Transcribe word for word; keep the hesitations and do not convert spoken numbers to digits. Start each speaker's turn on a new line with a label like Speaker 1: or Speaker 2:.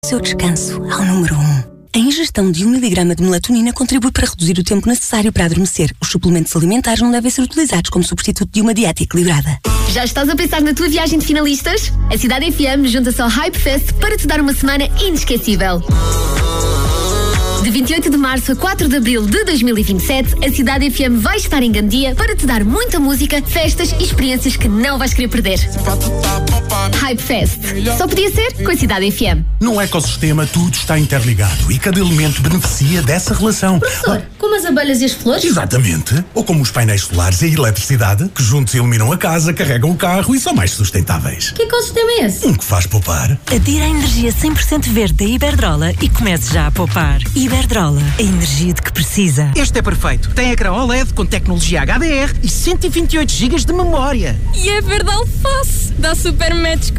Speaker 1: Seu descanso ao número um. A ingestão de um miligrama de melatonina contribui para reduzir o tempo necessário para adormecer. Os suplementos alimentares não devem ser utilizados como substituto de uma dieta equilibrada.
Speaker 2: Já estás a pensar na tua viagem de finalistas? A Cidade F M junta-se ao Hype Fest para te dar uma semana inesquecível. De vinte e oito de março a quatro de abril de dois mil e vinte e sete, a Cidade F M vai estar em Gandia para te dar muita música, festas e experiências que não vais querer perder. Hype Fest. Só podia ser com a Cidade F M.
Speaker 3: No ecossistema tudo está interligado e cada elemento beneficia dessa relação.
Speaker 2: Professor, como as abelhas e as flores?
Speaker 3: Exatamente. Ou como os painéis solares e a eletricidade, que juntos iluminam a casa, carregam o carro e são mais sustentáveis.
Speaker 2: Que ecossistema é esse?
Speaker 3: Um que faz poupar.
Speaker 4: Adira à energia cem por cento verde da Iberdrola e comece já a poupar. Iberdrola, a energia de que precisa.
Speaker 5: Este é perfeito. Tem ecrã O L E D com tecnologia H D R e cento e vinte e oito gigas de memória.
Speaker 6: E é verde alface. Dá super match com